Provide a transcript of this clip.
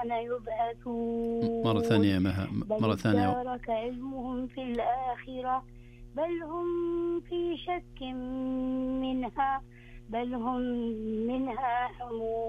يبعثون مرة ثانية مرة ثانية. بل ادارك علمهم في الآخرة بل هم في شك منها بل هم منها عمون.